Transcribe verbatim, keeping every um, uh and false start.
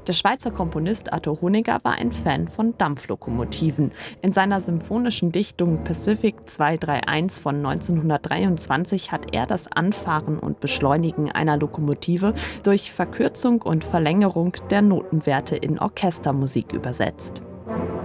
Der Schweizer Komponist Arthur Honegger war ein Fan von Dampflokomotiven. In seiner symphonischen Dichtung Pacific zweihundereinunddreißig von neunzehnhundertdreiundzwanzig hat er das Anfahren und Beschleunigen einer Lokomotive durch Verkürzung und Verlängerung der Notenwerte in Orchestermusik übersetzt.